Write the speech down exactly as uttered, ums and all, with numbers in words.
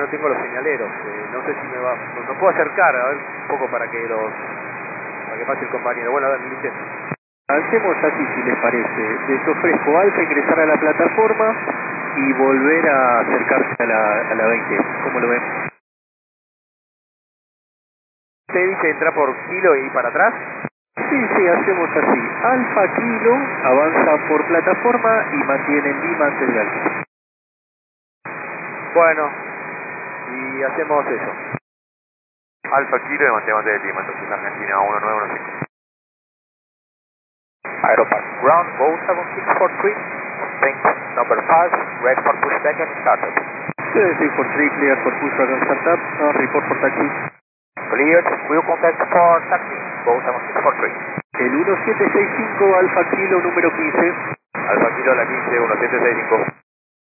tengo los señaleros. Eh, no sé si me va... No puedo acercar, a ver, un poco para que los... para que pase el compañero. Bueno, a ver, mi intento. Hacemos así, si les parece. Les ofrezco Alfa ingresar a la plataforma y volver a acercarse a la, a la veinte. ¿Cómo lo ven? ¿Usted dice entrar por kilo y para atrás? Sí, sí, hacemos así. Alfa Kilo avanza por plataforma y mantiene Lima antes de Alfa. Bueno, y hacemos eso. Alfa Kilo y mantenemos de Lima, entonces Argentina uno nueve uno cinco. Aeropass ground, Boeing seven six four three, tank number five, red for pushback and startup. seven six four three, clear for pushback and startup, uh, report for taxi. Cleared, will contact for taxi, Boeing seven six four three. El uno siete seis cinco, Alfa Kilo número quince. Alfa Kilo a la quince, uno siete seis cinco.